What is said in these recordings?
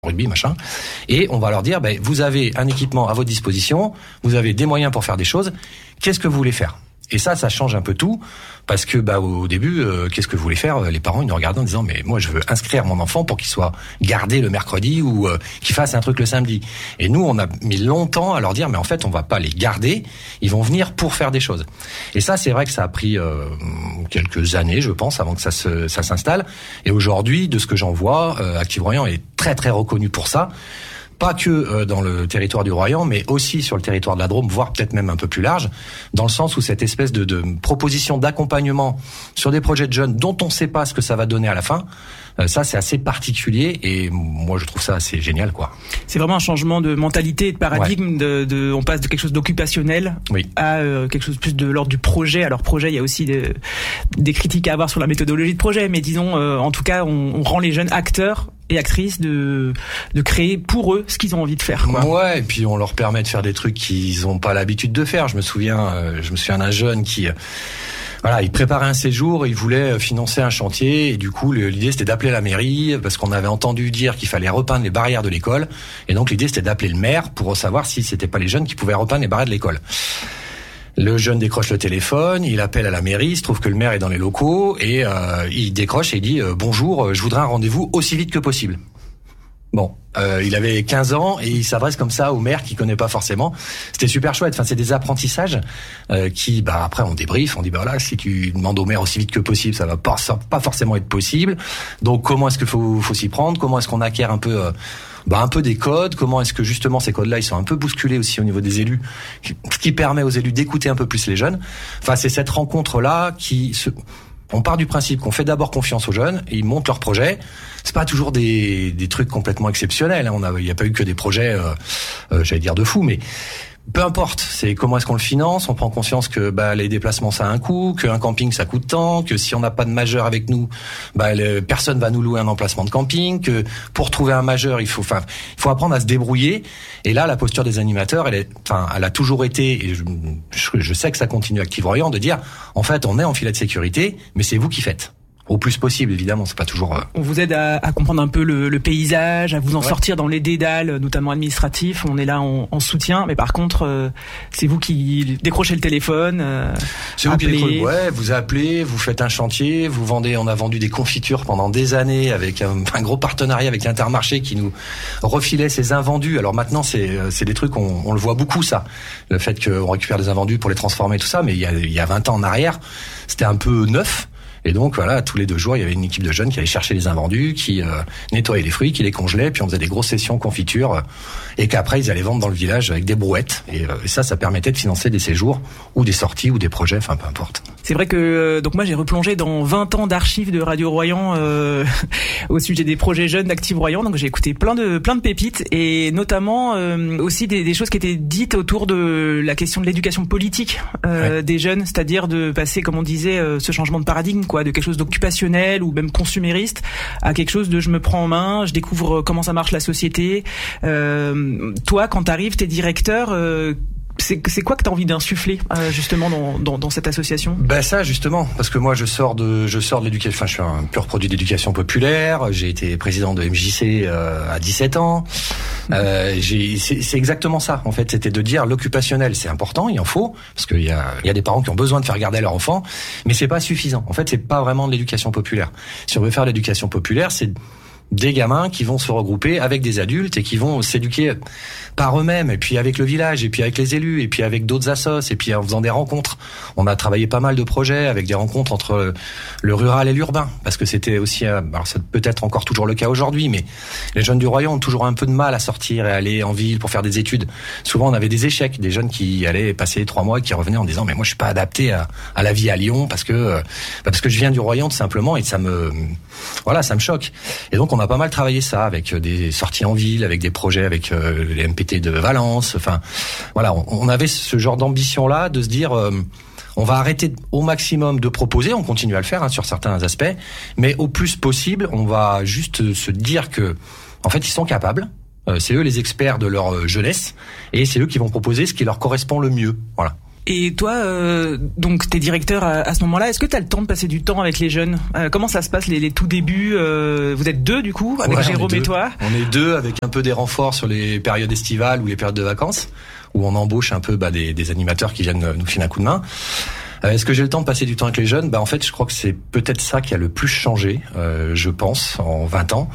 rugby, machin, et on va leur dire, vous avez un équipement à votre disposition, vous avez des moyens pour faire des choses, qu'est-ce que vous voulez faire ? Et ça change un peu tout, parce que au début, qu'est-ce que vous voulez faire ? Les parents, ils nous regardaient en disant, mais moi, je veux inscrire mon enfant pour qu'il soit gardé le mercredi ou qu'il fasse un truc le samedi. Et nous, on a mis longtemps à leur dire, mais en fait, on va pas les garder, ils vont venir pour faire des choses. Et ça, c'est vrai que ça a pris quelques années, je pense, avant que ça s'installe. Et aujourd'hui, de ce que j'en vois, Active Royan est très très reconnu pour ça. Pas que dans le territoire du Royan, mais aussi sur le territoire de la Drôme, voire peut-être même un peu plus large, dans le sens où cette espèce de proposition d'accompagnement sur des projets de jeunes dont on ne sait pas ce que ça va donner à la fin, ça c'est assez particulier et moi je trouve ça assez génial, quoi. C'est vraiment un changement de mentalité et de paradigme. Ouais. On passe de quelque chose d'occupationnel à quelque chose plus de l'ordre du projet. Alors projet, il y a aussi des critiques à avoir sur la méthodologie de projet, mais disons en tout cas on rend les jeunes acteurs et actrices de créer pour eux ce qu'ils ont envie de faire, quoi. Ouais, et puis on leur permet de faire des trucs qu'ils ont pas l'habitude de faire. Je me souviens d'un jeune qui il préparait un séjour, il voulait financer un chantier et du coup l'idée c'était d'appeler la mairie parce qu'on avait entendu dire qu'il fallait repeindre les barrières de l'école et donc l'idée c'était d'appeler le maire pour savoir si c'était pas les jeunes qui pouvaient repeindre les barrières de l'école. Le jeune décroche le téléphone, il appelle à la mairie, il se trouve que le maire est dans les locaux et il décroche et il dit bonjour, je voudrais un rendez-vous aussi vite que possible. Bon, il avait 15 ans et il s'adresse comme ça au maire qu'il connaît pas forcément. C'était super chouette. Enfin, c'est des apprentissages qui, après, on débriefe, on dit si tu demandes au maire aussi vite que possible, ça va pas forcément être possible. Donc, comment est-ce qu'il faut s'y prendre ? Comment est-ce qu'on acquiert un peu des codes ? Comment est-ce que justement ces codes-là, ils sont un peu bousculés aussi au niveau des élus, ce qui permet aux élus d'écouter un peu plus les jeunes. Enfin, c'est cette rencontre-là on part du principe qu'on fait d'abord confiance aux jeunes, et ils montent leurs projets. C'est pas toujours des trucs complètement exceptionnels. Il n'y a pas eu que des projets, de fou, mais peu importe. C'est comment est-ce qu'on le finance. On prend conscience que les déplacements ça a un coût, qu'un camping ça coûte tant, que si on n'a pas de majeur avec nous, personne va nous louer un emplacement de camping. Que pour trouver un majeur, il faut apprendre à se débrouiller. Et là, la posture des animateurs, elle a toujours été, et je sais que ça continue Active Royan, de dire en fait on est en filet de sécurité, mais c'est vous qui faites. Au plus possible, évidemment, c'est pas toujours... On vous aide à comprendre un peu le paysage, à vous en sortir dans les dédales, notamment administratifs. On est là en soutien, mais par contre, c'est vous qui décrochez le téléphone. C'est vous qui décrochez. Vous appelez, vous faites un chantier, vous vendez. On a vendu des confitures pendant des années avec un gros partenariat avec Intermarché qui nous refilait ses invendus. Alors maintenant, c'est des trucs, on le voit beaucoup, ça. Le fait qu'on récupère des invendus pour les transformer, tout ça. Mais il y a 20 ans en arrière, c'était un peu neuf. Et donc tous les 2 jours, il y avait une équipe de jeunes qui allait chercher les invendus, qui nettoyait les fruits, qui les congelait, puis on faisait des grosses sessions confiture, et qu'après ils allaient vendre dans le village avec des brouettes. Et ça permettait de financer des séjours ou des sorties ou des projets, peu importe. C'est vrai que donc moi j'ai replongé dans 20 ans d'archives de Radio Royan au sujet des projets jeunes d'Active Royan. Donc j'ai écouté plein de pépites et notamment aussi des choses qui étaient dites autour de la question de l'éducation politique des jeunes, c'est-à-dire de passer, comme on disait, ce changement de paradigme, de quelque chose d'occupationnel ou même consumériste à quelque chose de je me prends en main, je découvre comment ça marche la société. Toi, quand t'arrives, t'es directeur, c'est quoi que t'as envie d'insuffler justement dans cette association ? Ça justement, parce que moi je sors de l'éducation, je suis un pur produit d'éducation populaire, j'ai été président de MJC à 17 ans. C'est exactement ça en fait, c'était de dire l'occupationnel c'est important, il en faut, parce qu'il y a des parents qui ont besoin de faire garder leur enfant, mais c'est pas suffisant. En fait, c'est pas vraiment de l'éducation populaire. Si on veut faire de l'éducation populaire, c'est des gamins qui vont se regrouper avec des adultes et qui vont s'éduquer par eux-mêmes, et puis avec le village, et puis avec les élus, et puis avec d'autres assos, et puis en faisant des rencontres. On a travaillé pas mal de projets avec des rencontres entre le rural et l'urbain, parce que c'était aussi, alors ça peut être encore toujours le cas aujourd'hui, mais les jeunes du Royan ont toujours un peu de mal à sortir et aller en ville pour faire des études. Souvent on avait des échecs, des jeunes qui allaient passer 3 mois et qui revenaient en disant mais moi je suis pas adapté à la vie à Lyon parce que je viens du Royan tout simplement, et ça me choque. Et donc on a pas mal travaillé ça avec des sorties en ville, avec des projets avec les MPT de Valence. On avait ce genre d'ambition-là de se dire on va arrêter au maximum de proposer, on continue à le faire sur certains aspects, mais au plus possible, on va juste se dire que en fait ils sont capables. C'est eux les experts de leur jeunesse et c'est eux qui vont proposer ce qui leur correspond le mieux. Voilà. Et toi, donc t'es directeur à ce moment-là, est-ce que t'as le temps de passer du temps avec les jeunes? Comment ça se passe les tout débuts? Vous êtes deux du coup, avec Jérôme et toi? On est deux avec un peu des renforts sur les périodes estivales ou les périodes de vacances, où on embauche un peu des animateurs qui viennent nous filer un coup de main. Est-ce que j'ai le temps de passer du temps avec les jeunes? En fait, je crois que c'est peut-être ça qui a le plus changé, je pense, en 20 ans.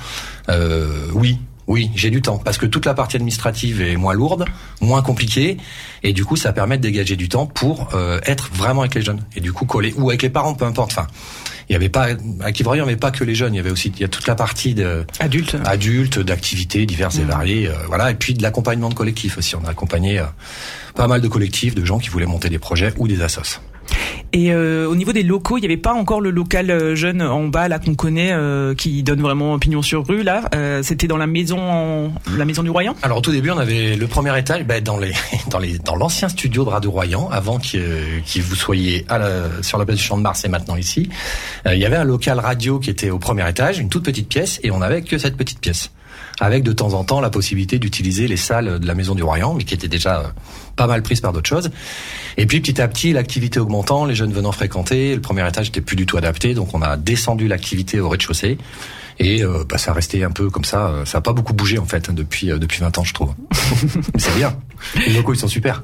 Oui, j'ai du temps, parce que toute la partie administrative est moins lourde, moins compliquée, et du coup, ça permet de dégager du temps pour être vraiment avec les jeunes, et du coup coller, ou avec les parents, peu importe. Enfin, il y avait pas, à Quivreuil, il n'y avait pas que les jeunes, il y a toute la partie adultes, d'activités diverses et variées, voilà, et puis de l'accompagnement de collectifs aussi. On a accompagné pas mal de collectifs, de gens qui voulaient monter des projets ou des assos. Et au niveau des locaux, il n'y avait pas encore le local jeune en bas là qu'on connaît, qui donne vraiment pignon sur rue là. C'était dans la maison du Royan. Alors au tout début, on avait le premier étage, dans l'ancien studio de Radio Royan, avant que vous soyez sur la place du Champ de Mars et maintenant ici. Il y avait un local radio qui était au premier étage, une toute petite pièce, et on n'avait que cette petite pièce, avec de temps en temps la possibilité d'utiliser les salles de la maison du Royan, mais qui étaient déjà pas mal prises par d'autres choses. Et puis petit à petit, l'activité augmentant, les jeunes venant fréquenter, le premier étage n'était plus du tout adapté, donc on a descendu l'activité au rez-de-chaussée. Et ça restait un peu comme ça. Ça a pas beaucoup bougé en fait depuis 20 ans, je trouve. Mais c'est bien. Les locaux, ils sont super.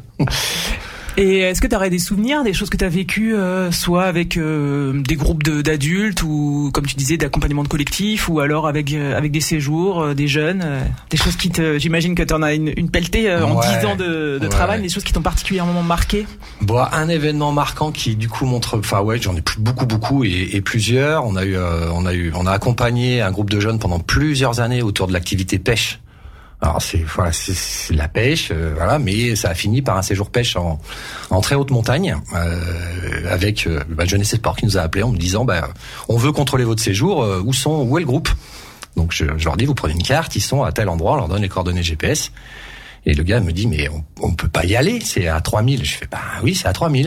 Et est-ce que tu aurais des souvenirs, des choses que tu as vécues, soit avec des groupes d'adultes ou, comme tu disais, d'accompagnement de collectif, ou alors avec des séjours, des jeunes, des choses qui j'imagine que tu en as une pelletée en 10 ans de travail, des choses qui t'ont particulièrement marqué? Un événement marquant qui du coup montre, j'en ai beaucoup et plusieurs. On a accompagné un groupe de jeunes pendant plusieurs années autour de l'activité pêche. Alors c'est la pêche, mais ça a fini par un séjour pêche en très haute montagne, avec Jeunesse et Sport qui nous a appelés en nous disant on veut contrôler votre séjour, où est le groupe? Donc je leur dis, vous prenez une carte, ils sont à tel endroit, on leur donne les coordonnées GPS, et le gars me dit mais on peut pas y aller, c'est à 3000. Je fais oui, c'est à 3000.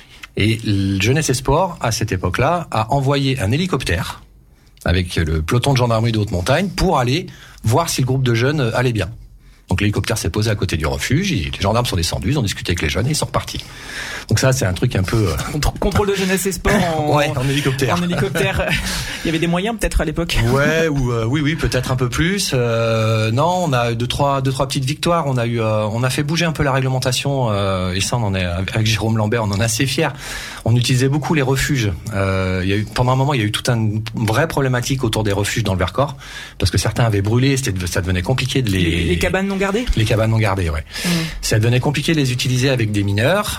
Et Jeunesse et Sport à cette époque-là a envoyé un hélicoptère avec le peloton de gendarmerie de haute montagne pour aller voir si le groupe de jeunes allait bien. Donc l'hélicoptère s'est posé à côté du refuge, les gendarmes sont descendus, ils ont discuté avec les jeunes et ils sont repartis. Donc ça, c'est un truc un peu... Contrôle de jeunesse et sport en hélicoptère. En hélicoptère. Il y avait des moyens peut-être à l'époque. Oui, peut-être un peu plus. Non, on a deux trois petites victoires. On a fait bouger un peu la réglementation, et ça, on en est, avec Jérôme Lambert, on en est assez fiers. On utilisait beaucoup les refuges. Pendant un moment, il y a eu toute une vraie problématique autour des refuges dans le Vercors, parce que certains avaient brûlé, ça devenait compliqué de les cabanes non gardées. Les cabanes non gardées, ouais. Ça devenait compliqué de les utiliser avec des mineurs,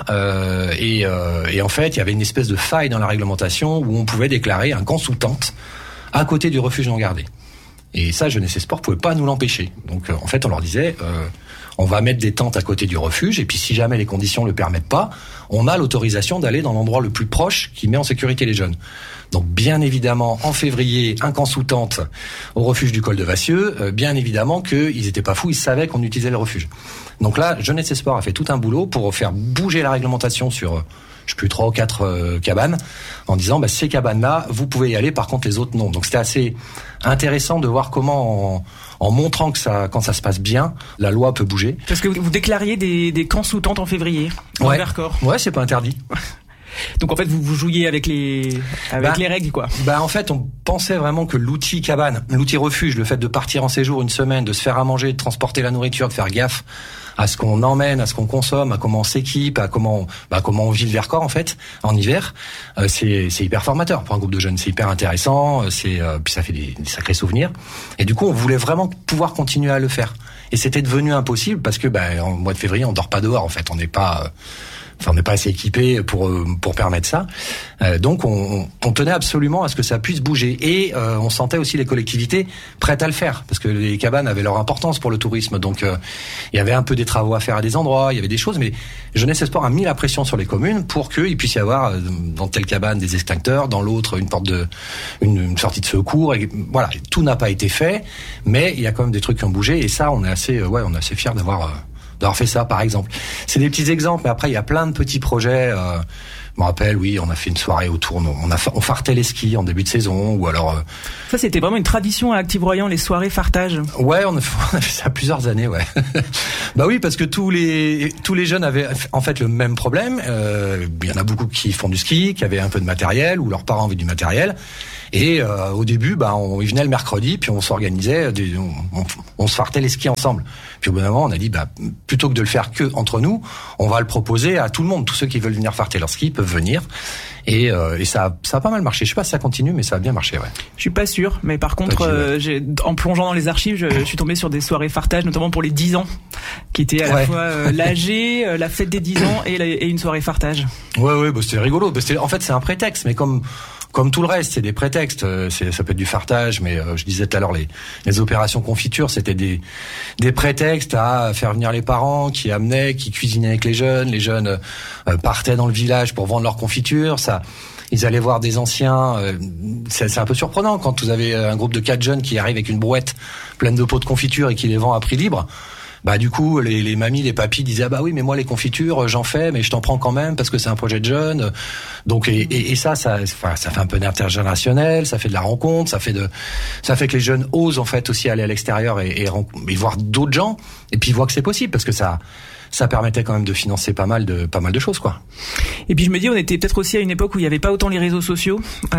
et en fait, il y avait une espèce de faille dans la réglementation où on pouvait déclarer un camp sous tente à côté du refuge non gardé. Et ça, Jeunesse et Sport pouvait pas nous l'empêcher. Donc, en fait, on leur disait, on va mettre des tentes à côté du refuge, et puis si jamais les conditions le permettent pas, on a l'autorisation d'aller dans l'endroit le plus proche qui met en sécurité les jeunes. Donc, bien évidemment, en février, un camp sous tente au refuge du Col de Vassieux, bien évidemment qu'ils étaient pas fous, ils savaient qu'on utilisait le refuge. Donc là, Jeunesse et Sport a fait tout un boulot pour faire bouger la réglementation sur 3 ou 4 cabanes, en disant ces cabanes-là, vous pouvez y aller, par contre les autres non. Donc c'était assez intéressant de voir comment, en montrant que quand ça se passe bien, la loi peut bouger. Parce que vous déclariez des camps sous tente en février, dans le Vercors. Ouais, c'est pas interdit. Donc en fait vous jouiez avec les règles quoi. En fait on pensait vraiment que l'outil cabane, l'outil refuge, le fait de partir en séjour une semaine, de se faire à manger, de transporter la nourriture, de faire gaffe à ce qu'on emmène, à ce qu'on consomme, à comment on s'équipe, à comment on vit le Vercors en fait en hiver, c'est hyper formateur pour un groupe de jeunes, c'est hyper intéressant, puis ça fait des sacrés souvenirs. Et du coup on voulait vraiment pouvoir continuer à le faire. Et c'était devenu impossible parce que en mois de février on dort pas dehors en fait, on n'est pas assez équipé pour permettre ça. Donc on tenait absolument à ce que ça puisse bouger, et on sentait aussi les collectivités prêtes à le faire parce que les cabanes avaient leur importance pour le tourisme. Donc il y avait un peu des travaux à faire à des endroits, il y avait des choses, mais Jeunesse et Sport a mis la pression sur les communes pour qu'il puisse y avoir dans telle cabane des extincteurs, dans l'autre une sortie de secours. Et voilà, tout n'a pas été fait, mais il y a quand même des trucs qui ont bougé, et ça on est assez fiers d'avoir fait ça, par exemple. C'est des petits exemples, mais après il y a plein de petits projets. Je me rappelle, oui, on a fait une soirée autour, on fartait les skis en début de saison, ou alors... Ça, c'était vraiment une tradition à Active-Royan, les soirées fartage. Ouais, on a fait ça plusieurs années, ouais. Bah oui, parce que tous les jeunes avaient en fait le même problème. Il y en a beaucoup qui font du ski, qui avaient un peu de matériel, ou leurs parents avaient du matériel. Et au début, ils venaient le mercredi, puis on s'organisait, on se fartait les skis ensemble. Puis au bout d'un moment, on a dit, plutôt que de le faire que entre nous, on va le proposer à tout le monde. Tous ceux qui veulent venir farter leur ski peuvent venir. Et ça a pas mal marché. Je sais pas si ça continue, mais ça a bien marché, ouais. Je suis pas sûr, mais par contre, en plongeant dans les archives, je suis tombé sur des soirées fartage, notamment pour les 10 ans, qui étaient à la fois l'AG, la fête des 10 ans et une soirée fartage. Ouais, c'était rigolo. En fait, c'est un prétexte, mais comme tout le reste, c'est des prétextes. Ça peut être du fartage, mais je disais tout à l'heure, les opérations confiture, c'était des prétextes à faire venir les parents qui cuisinaient avec les jeunes. Les jeunes partaient dans le village pour vendre leurs confitures. Ils allaient voir des anciens. C'est un peu surprenant quand vous avez un groupe de 4 jeunes qui arrivent avec une brouette pleine de pots de confiture et qui les vend à prix libre. Du coup, les mamies, les papis disaient oui, mais moi les confitures, j'en fais, mais je t'en prends quand même parce que c'est un projet de jeunes. Donc et ça fait un peu d'intergénérationnel, ça fait de la rencontre, ça fait que les jeunes osent en fait aussi aller à l'extérieur et voir d'autres gens et puis voir que c'est possible parce que ça permettait quand même de financer pas mal de choses, quoi. Et puis je me dis, on était peut-être aussi à une époque où il n'y avait pas autant les réseaux sociaux.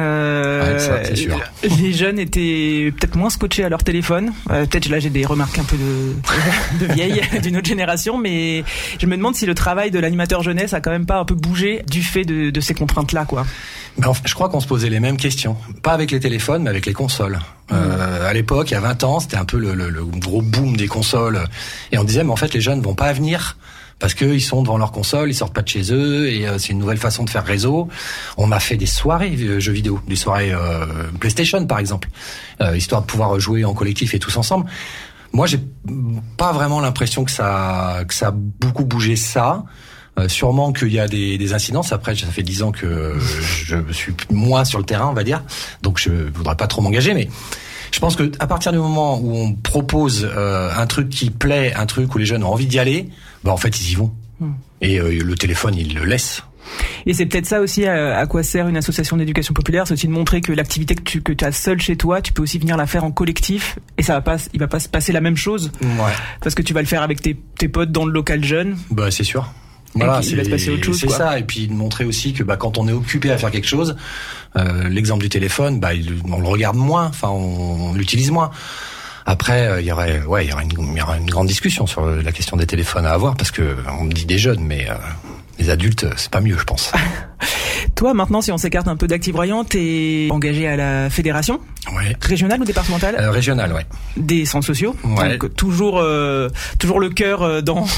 Ça, c'est sûr. Les jeunes étaient peut-être moins scotchés à leur téléphone. Peut-être là j'ai des remarques un peu de vieilles d'une autre génération, mais je me demande si le travail de l'animateur jeunesse a quand même pas un peu bougé du fait de ces contraintes-là, quoi. Je crois qu'on se posait les mêmes questions. Pas avec les téléphones, mais avec les consoles. À l'époque, il y a 20 ans, c'était un peu le gros boom des consoles. Et on disait, mais en fait, les jeunes vont pas venir parce qu'ils sont devant leur console, ils sortent pas de chez eux, et c'est une nouvelle façon de faire réseau. On a fait des soirées jeux vidéo, des soirées PlayStation, par exemple, histoire de pouvoir jouer en collectif et tous ensemble. Moi, j'ai pas vraiment l'impression que ça a beaucoup bougé ça. Sûrement qu'il y a des incidences. Après, ça fait 10 ans que je suis moins sur le terrain, on va dire. Donc, je voudrais pas trop m'engager, mais je pense que à partir du moment où on propose un truc qui plaît, un truc où les jeunes ont envie d'y aller, en fait, ils y vont. Et le téléphone, il le laisse. Et c'est peut-être ça aussi à quoi sert une association d'éducation populaire, c'est aussi de montrer que l'activité que tu as seule chez toi, tu peux aussi venir la faire en collectif, et il va pas se passer la même chose. Ouais. Parce que tu vas le faire avec tes potes dans le local jeune. C'est sûr. Voilà, il va se passer autre chose, c'est ça. Et puis de montrer aussi que quand on est occupé à faire quelque chose, l'exemple du téléphone, on le regarde moins, enfin on l'utilise moins. Après, il y aurait une grande discussion sur la question des téléphones à avoir, parce que on me dit des jeunes, mais les adultes, c'est pas mieux, je pense. Toi, maintenant, si on s'écarte un peu d'Active-Royan, t'es engagé à la fédération régionale ou départementale Régionale, ouais. Des centres sociaux. Ouais. Donc toujours le cœur dans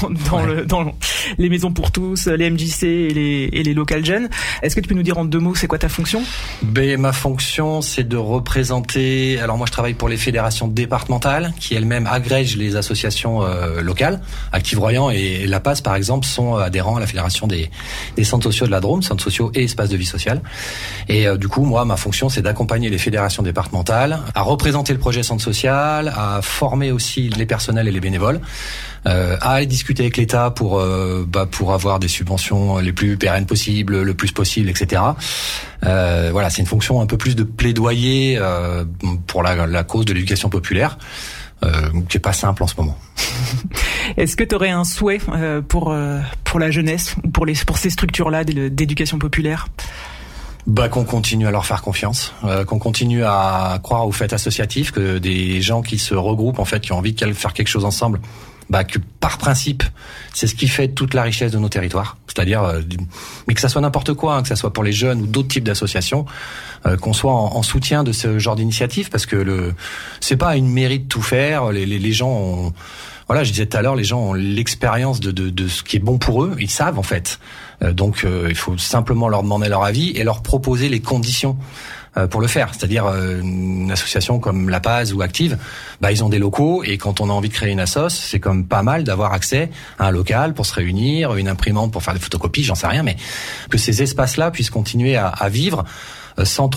les maisons pour tous, les MJC et les locales jeunes. Est-ce que tu peux nous dire en 2 mots, c'est quoi ta fonction ? Ma fonction, c'est de représenter. Alors moi, je travaille pour les fédérations départementales, qui elles-mêmes agrègent les associations locales. Active-Royan et La Paz, par exemple, sont adhérents à la fédération des centres sociaux de la Drôme, centres sociaux et espaces de vie sociale. Et du coup, moi, ma fonction, c'est d'accompagner les fédérations départementales à représenter le projet centre social, à former aussi les personnels et les bénévoles, à aller discuter avec l'État pour avoir des subventions les plus pérennes possibles, le plus possible, etc. C'est une fonction un peu plus de plaidoyer pour la cause de l'éducation populaire, qui est pas simple en ce moment. Est-ce que tu aurais un souhait pour la jeunesse ou pour ces structures-là d'éducation populaire ? Qu'on continue à leur faire confiance, qu'on continue à croire au fait associatif, que des gens qui se regroupent, en fait, qui ont envie de faire quelque chose ensemble, que par principe, c'est ce qui fait toute la richesse de nos territoires. C'est-à-dire, mais que ça soit n'importe quoi, que ça soit pour les jeunes ou d'autres types d'associations, qu'on soit en soutien de ce genre d'initiative, parce que c'est pas une mairie de tout faire. Les gens ont, je disais tout à l'heure, les gens ont l'expérience de ce qui est bon pour eux. Ils savent, en fait. Donc, il faut simplement leur demander leur avis et leur proposer les conditions pour le faire. C'est-à-dire, une association comme La Paz ou Active, ils ont des locaux, et quand on a envie de créer une assoce, c'est comme pas mal d'avoir accès à un local pour se réunir, une imprimante pour faire des photocopies, j'en sais rien, mais que ces espaces-là puissent continuer à vivre sans trop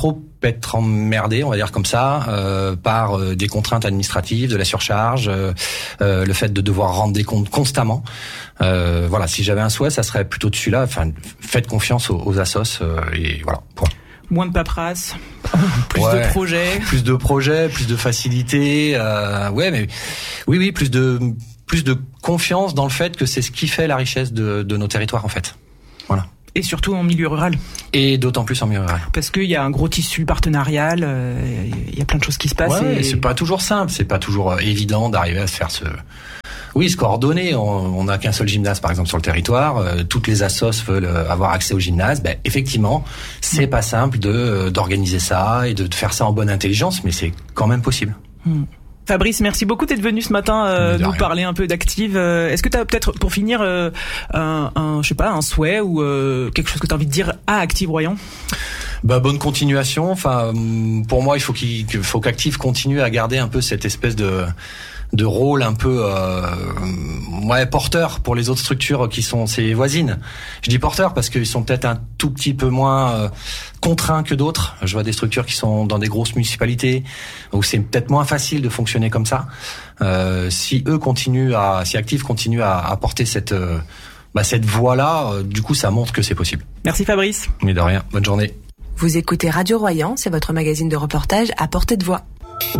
être emmerdé, on va dire comme ça, par des contraintes administratives, de la surcharge, le fait de devoir rendre des comptes constamment. Voilà, si j'avais un souhait, ça serait plutôt de celui-là. Enfin, faites confiance aux assos et voilà. Point. Moins de paperasse, plus de projets, plus de facilité. Mais oui, plus de confiance dans le fait que c'est ce qui fait la richesse de nos territoires en fait. Voilà. Et surtout en milieu rural. Et d'autant plus en milieu rural. Parce qu'il y a un gros tissu partenarial, il y a plein de choses qui se passent. Ouais, et c'est pas toujours simple, c'est pas toujours évident d'arriver à se faire se coordonner. On n'a qu'un seul gymnase, par exemple, sur le territoire. Toutes les assos veulent avoir accès au gymnase. Effectivement, c'est pas simple d'organiser ça et de faire ça en bonne intelligence, mais c'est quand même possible. Fabrice, merci beaucoup d'être venu ce matin nous parler un peu d'Active. Est-ce que tu as peut-être, pour finir, un souhait ou quelque chose que tu as envie de dire à Active Royan ? Bonne continuation. Enfin, pour moi, il faut qu'Active continue à garder un peu cette espèce de rôle un peu porteur pour les autres structures qui sont ses voisines. Je dis porteur parce qu'ils sont peut-être un tout petit peu moins contraints que d'autres. Je vois des structures qui sont dans des grosses municipalités où c'est peut-être moins facile de fonctionner comme ça. Si Active continue à porter cette voie-là, du coup ça montre que c'est possible. Merci Fabrice. Mais de rien, bonne journée. Vous écoutez Radio Royan, c'est votre magazine de reportage à portée de voix.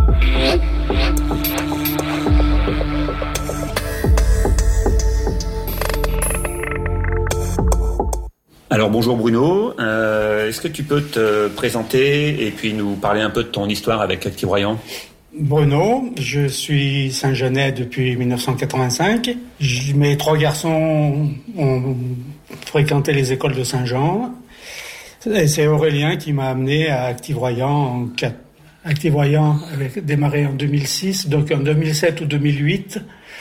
Alors bonjour Bruno, est-ce que tu peux te présenter et puis nous parler un peu de ton histoire avec Active Royan ? Bruno, je suis Saint-Jeanais depuis 1985. Mes 3 garçons ont fréquenté les écoles de Saint-Jean. Et c'est Aurélien qui m'a amené à Active Royan. Active Royan avait démarré en 2006, donc en 2007 ou 2008.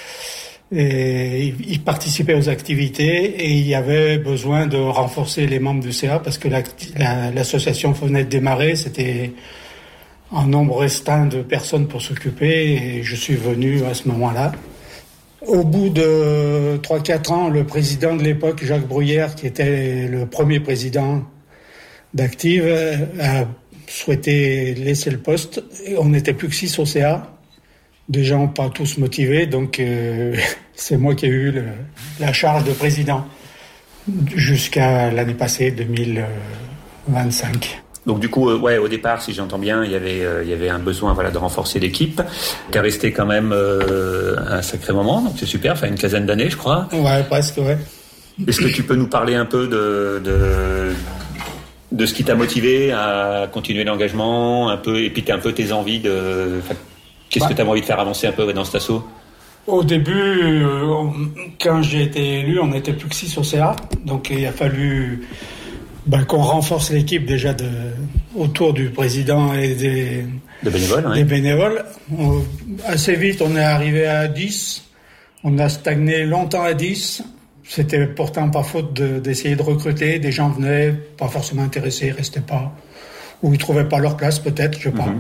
Et il participait aux activités et il y avait besoin de renforcer les membres du CA parce que l'association venait de démarrer, c'était un nombre restreint de personnes pour s'occuper et je suis venu à ce moment-là. Au bout de 3-4 ans, le président de l'époque, Jacques Bruyère, qui était le premier président d'Active, a souhaité laisser le poste. On n'était plus que 6 au CA. Des gens pas tous motivés, donc c'est moi qui ai eu la charge de président jusqu'à l'année passée, 2025. Donc du coup, au départ, si j'entends bien, il y avait un besoin de renforcer l'équipe. Tu es resté quand même un sacré moment, donc c'est super, une quinzaine d'années, je crois. Ouais, presque, ouais. Est-ce que tu peux nous parler un peu de ce qui t'a motivé à continuer l'engagement, un peu, et puis un peu tes envies qu'est-ce que tu as envie de faire avancer un peu dans cet assaut ? Au début, quand j'ai été élu, on n'était plus que 6 au CA. Donc il a fallu qu'on renforce l'équipe déjà autour du président et des bénévoles. Assez vite, on est arrivé à 10. On a stagné longtemps à 10. C'était pourtant pas faute d'essayer de recruter. Des gens venaient, pas forcément intéressés, restaient pas. Ou ils trouvaient pas leur place peut-être, je sais pas.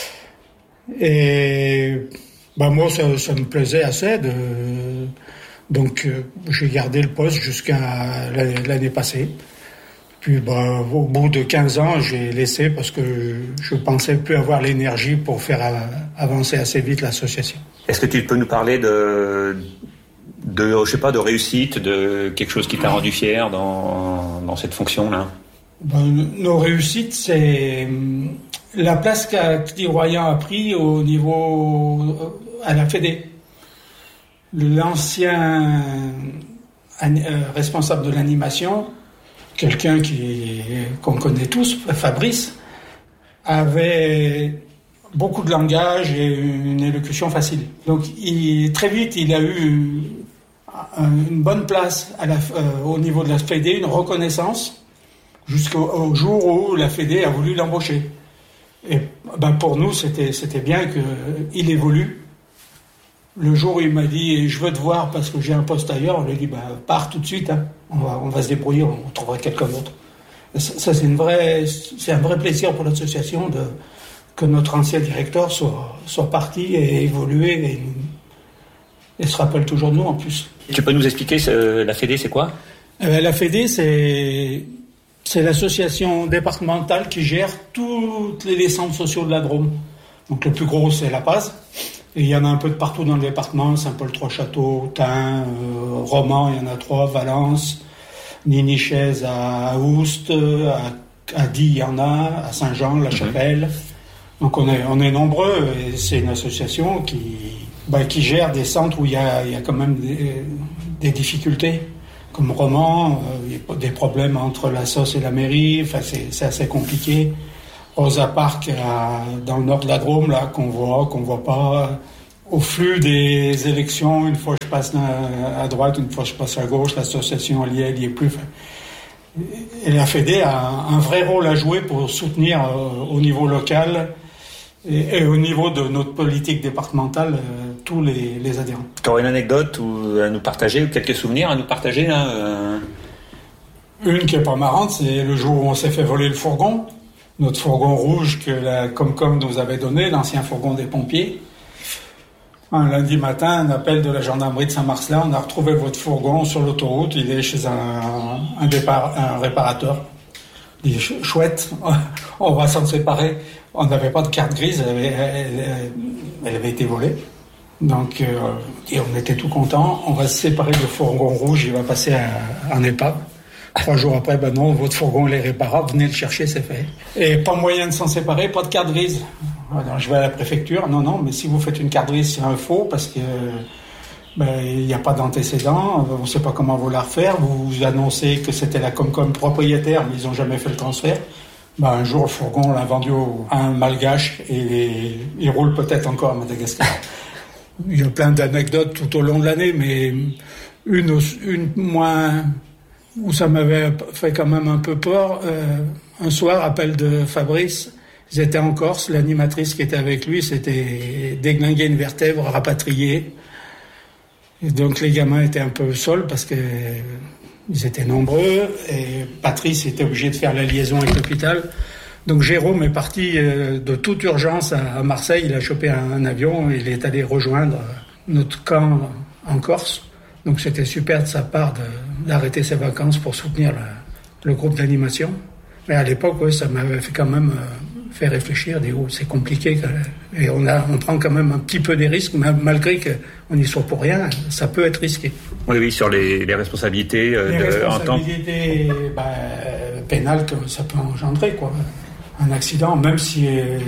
Et moi, ça me plaisait assez. Donc, j'ai gardé le poste jusqu'à l'année passée. Puis, au bout de 15 ans, j'ai laissé parce que je pensais plus avoir l'énergie pour faire avancer assez vite l'association. Est-ce que tu peux nous parler de réussite, de quelque chose qui t'a rendu fier dans cette fonction-là ? Nos réussites, c'est la place qu'Active Royan a pris au niveau à la Fédé. L'ancien responsable de l'animation, quelqu'un qu'on connaît tous, Fabrice, avait beaucoup de langage et une élocution facile. Donc très vite, il a eu une bonne place au niveau de la Fédé, une reconnaissance, jusqu'au jour où la Fédé a voulu l'embaucher. Et pour nous, c'était bien qu'il évolue. Le jour où il m'a dit « je veux te voir parce que j'ai un poste ailleurs », on lui a dit « pars tout de suite, hein. On va se débrouiller, on trouvera quelqu'un d'autre ». Ça, c'est un vrai plaisir pour l'association que notre ancien directeur soit parti et évolué et se rappelle toujours de nous en plus. Tu peux nous expliquer la Fédé, c'est quoi ? La Fédé, c'est C'est l'association départementale qui gère tous les centres sociaux de la Drôme. Donc le plus gros, c'est La Paz. Et il y en a un peu de partout dans le département. Saint-Paul-Trois-Châteaux, Tain, Romans, il y en a 3, Valence, Niniches à Oust, à Die, il y en a, à Saint-Jean, La Chapelle. Donc on est nombreux et c'est une association qui gère des centres où il y a quand même des difficultés. Comme Romans, il y a des problèmes entre la SOS et la mairie, enfin c'est assez compliqué. Rosa Park, dans le nord de la Drôme, là, qu'on voit pas. Au flux des élections, une fois je passe à droite, une fois je passe à gauche, l'association elle y est plus. Enfin, et la Fédé a un vrai rôle à jouer pour soutenir au niveau local et au niveau de notre politique départementale tous les adhérents. Tu aurais une anecdote à nous partager ou quelques souvenirs à nous partager là Une qui est pas marrante, c'est le jour où on s'est fait voler le fourgon. Notre fourgon rouge que la Comcom nous avait donné, l'ancien fourgon des pompiers. Un lundi matin, un appel de la gendarmerie de Saint-Marcelin, on a retrouvé votre fourgon sur l'autoroute, il est chez un réparateur. Il dit, chouette, on va s'en séparer. On n'avait pas de carte grise, elle avait été volée. Donc, on était tout contents, on va se séparer du fourgon rouge, il va passer en épave. 3 jours après, non, votre fourgon il est réparable, venez le chercher, c'est fait. Et pas moyen de s'en séparer, pas de carte grise. Alors, je vais à la préfecture, non, mais si vous faites une carte grise, c'est un faux, parce que il n'y a pas d'antécédent, on ne sait pas comment vous la refaire, vous annoncez que c'était la Comcom propriétaire, mais ils n'ont jamais fait le transfert. Un jour, le fourgon, on l'a vendu à un malgache, et il roule peut-être encore à Madagascar. Il y a plein d'anecdotes tout au long de l'année, mais une moins... où ça m'avait fait quand même un peu peur. Un soir, appel de Fabrice, ils étaient en Corse, l'animatrice qui était avec lui s'était déglingué une vertèbre, rapatriée. Et donc les gamins étaient un peu sols parce que ils étaient nombreux et Patrice était obligé de faire la liaison avec l'hôpital. Donc Jérôme est parti de toute urgence à Marseille, il a chopé un avion et il est allé rejoindre notre camp en Corse. Donc c'était super de sa part d'arrêter ses vacances pour soutenir le groupe d'animation. Mais à l'époque, ça m'avait fait quand même fait réfléchir, c'est compliqué. Et on prend quand même un petit peu des risques, malgré qu'on n'y soit pour rien, ça peut être risqué. Oui, sur les responsabilités. Pénales que ça peut engendrer, quoi. Un accident, même si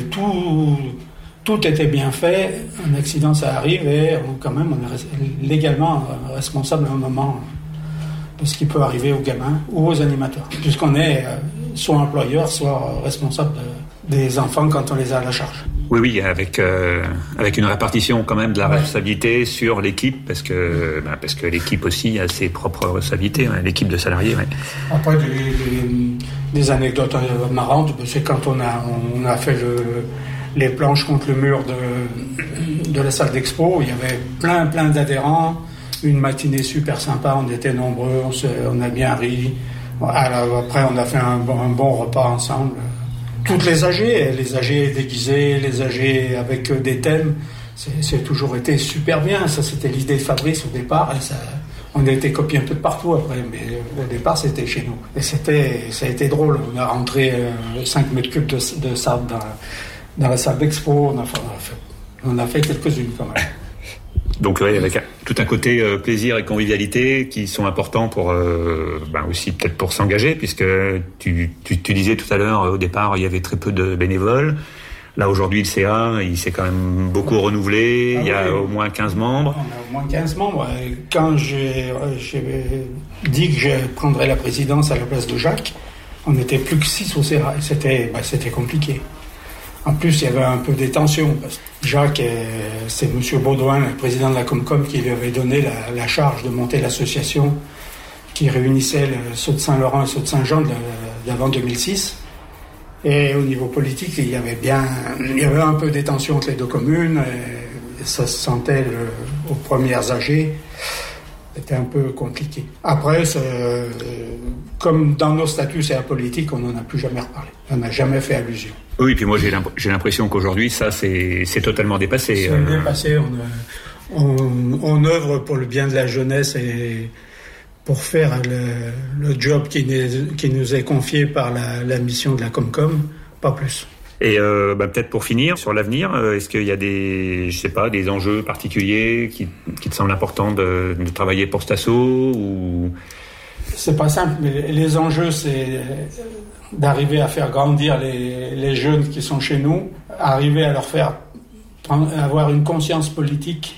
tout était bien fait, un accident ça arrive et on est légalement responsable à un moment de ce qui peut arriver aux gamins ou aux animateurs, puisqu'on est soit employeur, soit responsable des enfants quand on les a à la charge. Oui, avec une répartition quand même de la responsabilité sur l'équipe, parce que l'équipe aussi a ses propres responsabilités, l'équipe de salariés. Ouais. Après, des anecdotes marrantes, c'est quand on a fait les planches contre le mur de la salle d'expo, il y avait plein d'adhérents, une matinée super sympa, on était nombreux, on a bien ri. Alors, après, on a fait un bon repas ensemble. Toutes les AG déguisés, les AG avec des thèmes, c'est toujours été super bien. Ça, c'était l'idée de Fabrice au départ. On a été copiés un peu de partout après, mais au départ, c'était chez nous. Et ça a été drôle. On a rentré 5 mètres cubes de sable dans la salle d'expo. On a fait quelques-unes quand même. Donc oui, avec tout un côté plaisir et convivialité qui sont importants pour aussi peut-être pour s'engager, puisque tu disais tout à l'heure, au départ il y avait très peu de bénévoles. Là aujourd'hui le CA il s'est quand même beaucoup renouvelé, il y a au moins 15 membres. On a au moins 15 membres. Quand j'ai dit que je prendrais la présidence à la place de Jacques, on n'était plus que 6 au CA. C'était compliqué. En plus, il y avait un peu des tensions. Jacques, c'est M. Baudouin, le président de la Comcom, qui lui avait donné la charge de monter l'association qui réunissait le Sault de Saint-Laurent et Sault de Saint-Jean d'avant 2006. Et au niveau politique, il y avait un peu des tensions entre les deux communes. Et ça se sentait aux premières AG. C'était un peu compliqué. Après, comme dans nos statuts, c'est apolitique, on n'en a plus jamais reparlé. On n'a jamais fait allusion. Oui, puis moi j'ai l'impression qu'aujourd'hui, ça c'est totalement dépassé. C'est dépassé. On œuvre pour le bien de la jeunesse et pour faire le job qui nous est confié par la mission de la Comcom, pas plus. Et peut-être pour finir, sur l'avenir, est-ce qu'il y a des enjeux particuliers qui te semblent importants de travailler pour cet asso ou... C'est pas simple, mais les enjeux, c'est d'arriver à faire grandir les jeunes qui sont chez nous, arriver à leur faire avoir une conscience politique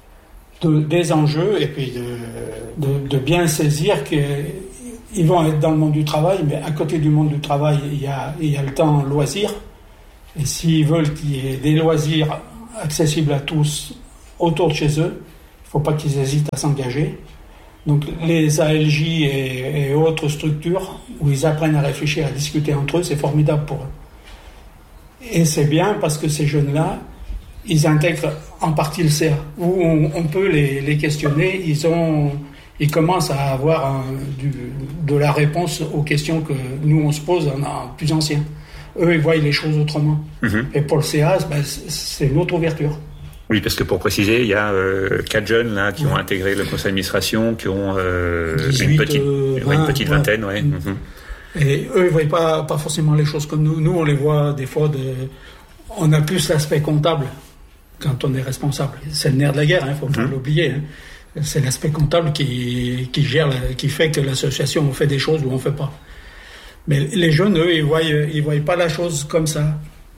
des enjeux et puis de bien saisir qu'ils vont être dans le monde du travail, mais à côté du monde du travail, il y a le temps loisir. Et s'ils veulent qu'il y ait des loisirs accessibles à tous autour de chez eux, il ne faut pas qu'ils hésitent à s'engager. Donc les ALJ et autres structures où ils apprennent à réfléchir, à discuter entre eux, c'est formidable pour eux. Et c'est bien parce que ces jeunes-là, ils intègrent en partie le CA, où on peut les questionner, ils commencent à avoir de la réponse aux questions que nous on se pose en plus anciens. Eux, ils voient les choses autrement. Mm-hmm. Et pour le CA, c'est une autre ouverture. Oui, parce que pour préciser, il y a 4 jeunes là qui ont intégré le conseil d'administration, qui ont 18, une petite vingtaine. Ouais. Mm-hmm. Et eux, ils voient pas forcément les choses comme nous. Nous, on les voit des fois on a plus l'aspect comptable quand on est responsable. C'est le nerf de la guerre, faut pas l'oublier. C'est l'aspect comptable qui fait que l'association on fait des choses ou on fait pas. Mais les jeunes, eux, ils voient pas la chose comme ça,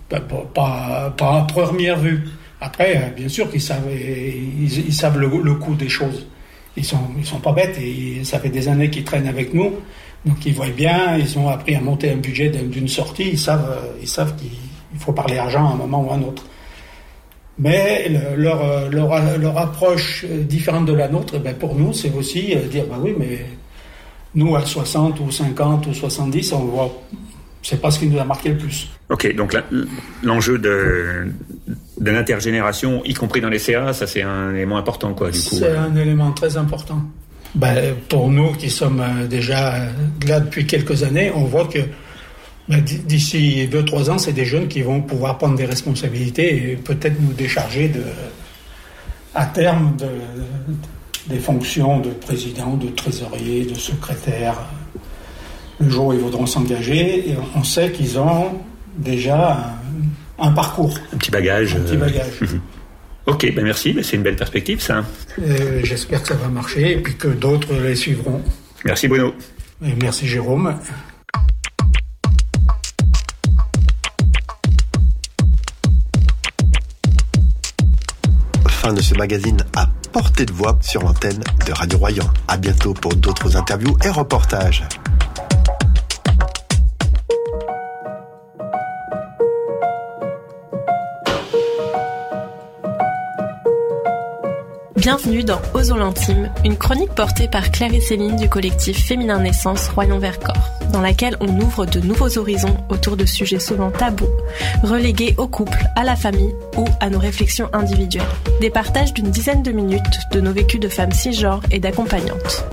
pas à première vue. Après, bien sûr qu'ils savent, ils savent le coût des choses. Ils sont pas bêtes et ça fait des années qu'ils traînent avec nous, donc ils voient bien. Ils ont appris à monter un budget d'une sortie. Ils savent qu'il faut parler argent à un moment ou à un autre. Mais leur approche différente de la nôtre, pour nous, c'est aussi dire oui, mais nous à 60 ou 50 ou 70, on voit. C'est pas ce qui nous a marqué le plus. Ok, donc l'enjeu de l'intergénération, y compris dans les CA, ça c'est un élément important, quoi, du coup. C'est un élément très important. Pour nous qui sommes déjà là depuis quelques années, on voit que d'ici 2-3 ans, c'est des jeunes qui vont pouvoir prendre des responsabilités et peut-être nous décharger à terme des fonctions de président, de trésorier, de secrétaire. Le jour où ils voudront s'engager, et on sait qu'ils ont déjà un parcours. Un petit bagage. Ok, merci, c'est une belle perspective, ça. J'espère que ça va marcher et puis que d'autres les suivront. Merci Bruno. Et merci Jérôme. Fin de ce magazine à portée de voix sur l'antenne de Radio Royan. À bientôt pour d'autres interviews et reportages. Bienvenue dans Osons l'intime, une chronique portée par Claire et Céline du collectif Féminin Naissance Royan-Vercors, dans laquelle on ouvre de nouveaux horizons autour de sujets souvent tabous, relégués au couple, à la famille ou à nos réflexions individuelles. Des partages d'une dizaine de minutes de nos vécus de femmes cisgenres et d'accompagnantes.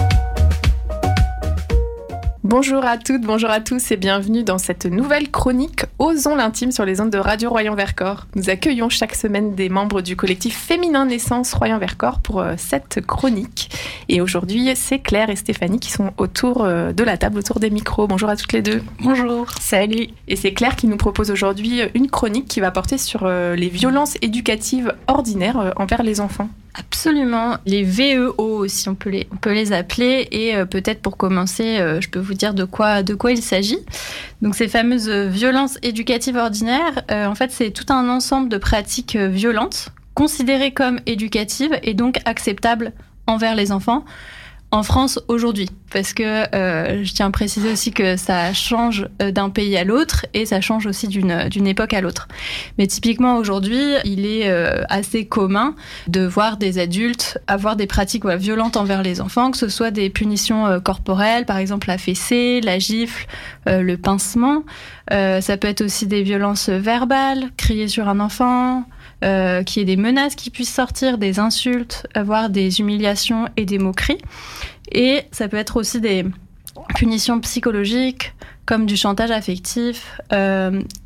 Bonjour à toutes, bonjour à tous et bienvenue dans cette nouvelle chronique Osons l'intime sur les ondes de Radio Royan-Vercors. Nous accueillons chaque semaine des membres du collectif Féminin Naissance Royan-Vercors pour cette chronique. Et aujourd'hui, c'est Claire et Stéphanie qui sont autour de la table, autour des micros. Bonjour à toutes les deux. Bonjour. Salut. Et c'est Claire qui nous propose aujourd'hui une chronique qui va porter sur les violences éducatives ordinaires envers les enfants. Absolument, les VEO aussi, on peut les appeler et peut-être pour commencer, je peux vous dire de quoi il s'agit. Donc ces fameuses violences éducatives ordinaires, en fait c'est tout un ensemble de pratiques violentes considérées comme éducatives et donc acceptables envers les enfants en France aujourd'hui. Parce que je tiens à préciser aussi que ça change d'un pays à l'autre et ça change aussi d'une époque à l'autre. Mais typiquement aujourd'hui, il est assez commun de voir des adultes avoir des pratiques violentes envers les enfants, que ce soit des punitions corporelles, par exemple la fessée, la gifle, le pincement. Ça peut être aussi des violences verbales, crier sur un enfant, qu'il y ait des menaces qui puissent sortir, des insultes, voire des humiliations et des moqueries. Et ça peut être aussi des punitions psychologiques, comme du chantage affectif,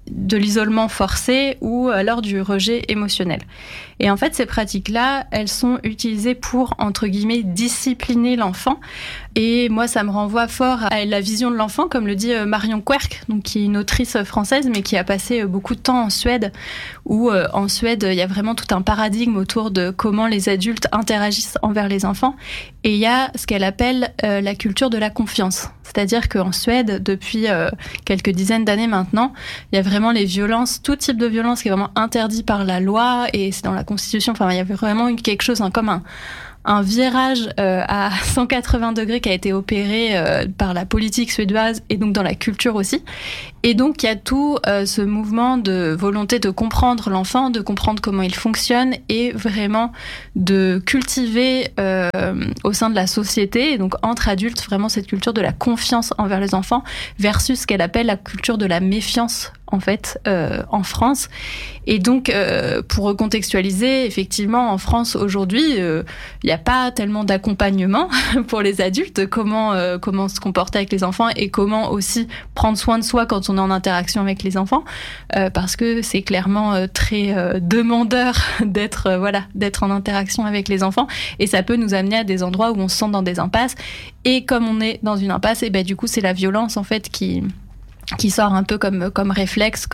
de l'isolement forcé ou alors du rejet émotionnel. Et en fait, ces pratiques-là, elles sont utilisées pour, entre guillemets, discipliner l'enfant. Et moi, ça me renvoie fort à la vision de l'enfant, comme le dit Marion Querc, donc qui est une autrice française, mais qui a passé beaucoup de temps en Suède, où en Suède, il y a vraiment tout un paradigme autour de comment les adultes interagissent envers les enfants. Et il y a ce qu'elle appelle la culture de la confiance. C'est-à-dire qu'en Suède, depuis quelques dizaines d'années maintenant, il y a vraiment les violences, tout type de violence qui est vraiment interdit par la loi, et c'est dans la Constitution. Enfin, il y avait vraiment quelque chose comme un virage à 180 degrés qui a été opéré par la politique suédoise et donc dans la culture aussi. Et donc, il y a tout ce mouvement de volonté de comprendre l'enfant, de comprendre comment il fonctionne et vraiment de cultiver au sein de la société, et donc entre adultes, vraiment cette culture de la confiance envers les enfants versus ce qu'elle appelle la culture de la méfiance en fait en France. Et donc pour recontextualiser, effectivement en France aujourd'hui il n'y a pas tellement d'accompagnement pour les adultes, comment se comporter avec les enfants et comment aussi prendre soin de soi quand on est en interaction avec les enfants, parce que c'est clairement très demandeur d'être en interaction avec les enfants, et ça peut nous amener à des endroits où on se sent dans des impasses, et comme on est dans une impasse, et ben du coup c'est la violence en fait qui sort un peu comme réflexe,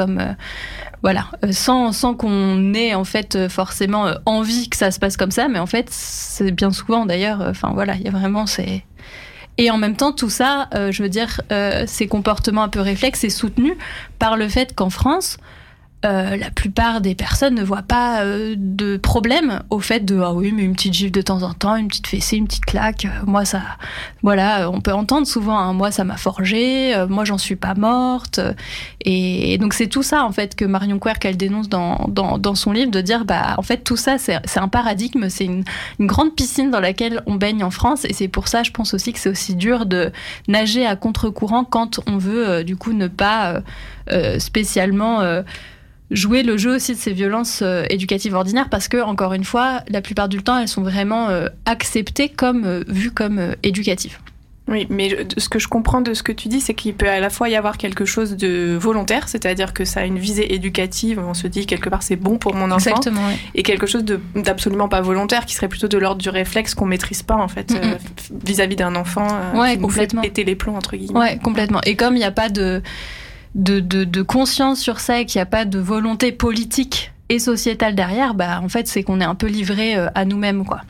sans qu'on ait en fait forcément envie que ça se passe comme ça, mais en fait c'est bien souvent d'ailleurs, il y a vraiment et en même temps tout ça, ces comportements un peu réflexes, c'est soutenu par le fait qu'en France, la plupart des personnes ne voient pas de problème au fait de ah oui mais une petite gifle de temps en temps, une petite fessée, une petite claque, moi ça, on peut entendre souvent moi ça m'a forgé, moi j'en suis pas morte, et donc c'est tout ça en fait que Marion Querc elle dénonce dans son livre, de dire en fait tout ça c'est un paradigme, c'est une grande piscine dans laquelle on baigne en France, et c'est pour ça je pense aussi que c'est aussi dur de nager à contre-courant quand on veut du coup ne pas spécialement jouer le jeu aussi de ces violences éducatives ordinaires, parce que encore une fois, la plupart du temps, elles sont vraiment acceptées vues comme éducatives. Oui, mais ce que je comprends de ce que tu dis, c'est qu'il peut à la fois y avoir quelque chose de volontaire, c'est-à-dire que ça a une visée éducative, on se dit quelque part c'est bon pour mon enfant. Exactement, oui. Et quelque chose d'absolument pas volontaire, qui serait plutôt de l'ordre du réflexe qu'on maîtrise pas en fait, vis-à-vis d'un enfant qui nous fait péter les plombs entre guillemets. Ouais, complètement. Et comme il n'y a pas de conscience sur ça et qu'il n'y a pas de volonté politique et sociétale derrière, en fait, c'est qu'on est un peu livré à nous-mêmes, quoi.